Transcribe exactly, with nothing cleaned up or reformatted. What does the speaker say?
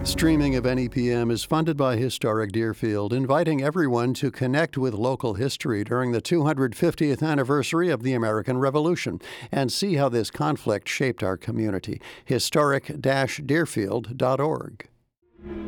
Streaming of N E P M is funded by Historic Deerfield, inviting everyone to connect with local history during the two hundred fiftieth anniversary of the American Revolution and see how this conflict shaped our community. historic dash deerfield dot org.